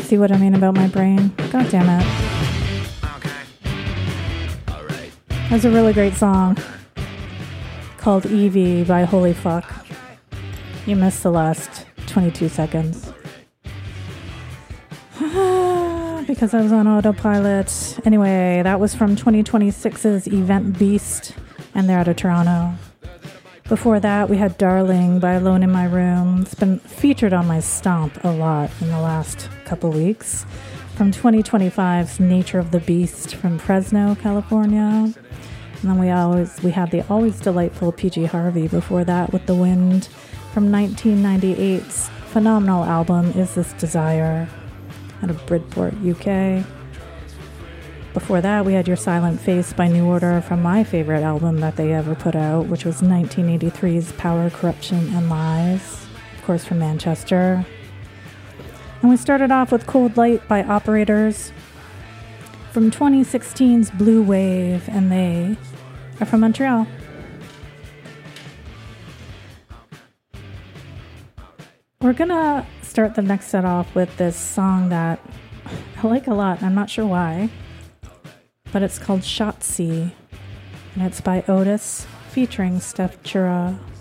See what I mean about my brain? God damn it. That's a really great song called Evie by Holy Fuck. You missed the last 22 seconds. Because I was on autopilot. Anyway, that was from 2026's Event Beast, and they're out of Toronto. Before that, we had Darling by Alone in My Room. It's been featured on my Stomp a lot in the last couple weeks. From 2025's Nature of the Beast from Fresno, California. And then we had the always delightful PG Harvey before that with The Wind from 1998's phenomenal album Is This Desire out of Bridport, UK. Before that, we had Your Silent Face by New Order from my favorite album that they ever put out, which was 1983's Power, Corruption, and Lies, of course from Manchester. And we started off with Cold Light by Operators from 2016's Blue Wave, and they are from Montreal. We're gonna start the next set off with this song that I like a lot. I'm not sure why, but it's called Shotzi, and it's by Otis featuring Steph Chura.